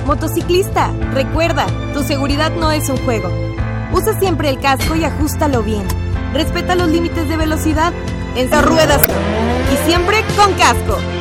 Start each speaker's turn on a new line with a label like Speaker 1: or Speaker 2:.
Speaker 1: Motociclista, recuerda, tu seguridad no es un juego. Usa siempre el casco y ajústalo bien. Respeta los límites de velocidad. En las ruedas y siempre con casco.